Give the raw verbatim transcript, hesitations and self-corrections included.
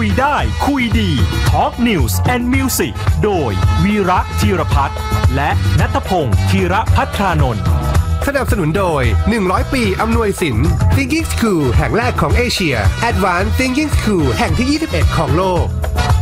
ยได้คุยดี Talk News and Music โดยวีระธีรพัฒน์และณัฐพงศ์ธีรภัทรานนท์สนับสนุนโดยหนึ่งร้อยปีอำนวยสิน Thinking School แห่งแรกของเอเชีย Advanced Thinking School แห่งที่ยี่สิบเอ็ดของโลก